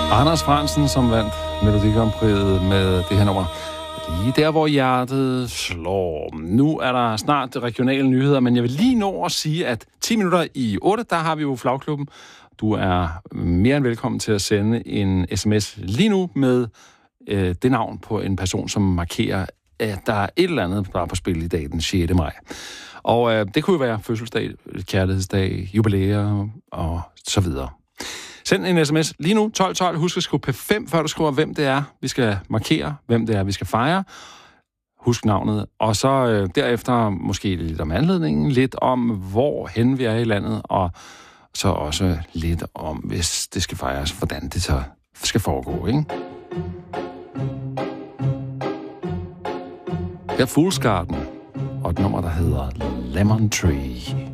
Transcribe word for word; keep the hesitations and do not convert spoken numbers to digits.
Anders Frandsen, som vandt Melodi Grand Prixet med det her nummer. Lige der, hvor hjertet slår. Nu er der snart regionale nyheder, men jeg vil lige nå at sige, at ti minutter i otte, der har vi jo Flagklubben. Du er mere end velkommen til at sende en sms lige nu med øh, det navn på en person, som markerer, at der er et eller andet, der er på spil i dag, den sjette maj. Og øh, det kunne jo være fødselsdag, kærlighedsdag, jubilæer og så videre. Send en sms lige nu, tolv tolv. Husk at skrive P fem, før du skriver, hvem det er, vi skal markere, hvem det er, vi skal fejre. Husk navnet. Og så øh, derefter måske lidt om anledningen, lidt om, hvor hen vi er i landet, og så også lidt om, hvis det skal fejres, hvordan det så skal foregå, ikke? Her er Fool's Garden, og et nummer, der hedder Lemon Tree.